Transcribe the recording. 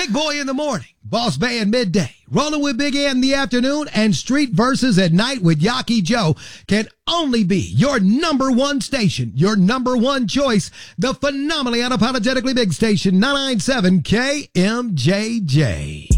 Big Boy in the morning, Boss Bay in midday, Rolling with Big Ed in the afternoon, and Street Verses at night with Yaki Joe can only be your number one station, your number one choice, the phenomenally unapologetically big station, 997 KMJJ.